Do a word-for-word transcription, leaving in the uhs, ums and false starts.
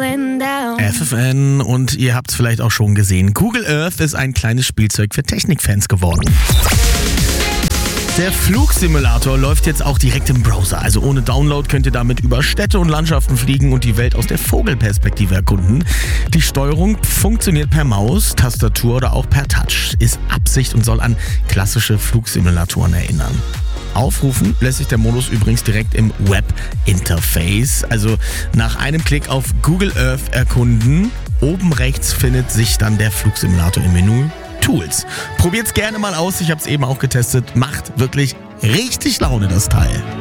going down. F F N, und ihr habt es vielleicht auch schon gesehen, Google Earth ist ein kleines Spielzeug für Technikfans geworden. Der Flugsimulator läuft jetzt auch direkt im Browser. Also ohne Download könnt ihr damit über Städte und Landschaften fliegen und die Welt aus der Vogelperspektive erkunden. Die Steuerung funktioniert per Maus, Tastatur oder auch per Touch. Ist Absicht und soll an klassische Flugsimulatoren erinnern. Aufrufen lässt sich der Modus übrigens direkt im Web-Interface. Also nach einem Klick auf Google Earth erkunden. Oben rechts findet sich dann der Flugsimulator im Menü Tools. Probiert's gerne mal aus, ich habe es eben auch getestet. Macht wirklich richtig Laune, das Teil.